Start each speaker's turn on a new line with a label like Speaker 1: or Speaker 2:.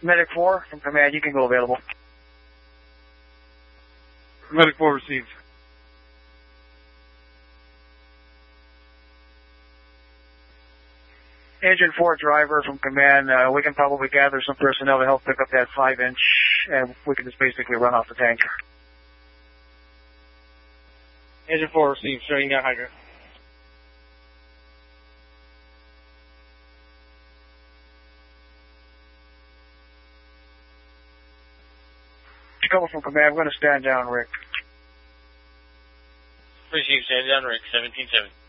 Speaker 1: Medic 4 from command, you can go available.
Speaker 2: Medic 4 received.
Speaker 1: Engine 4 driver from command, we can probably gather some personnel to help pick up that 5-inch, and we can just basically run off the tank.
Speaker 3: Engine 4 received, shutting down Hydra.
Speaker 1: Cover from command, we're going to stand down, Rick.
Speaker 4: Received, stand down, Rick, 17-7.